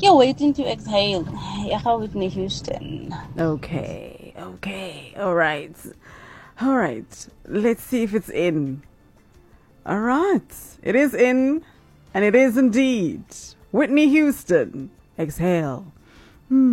You're waiting to exhale. Yeah, Whitney Houston. Okay. All right. Let's see if it's in. All right. It is in, and it is indeed. Whitney Houston. Exhale.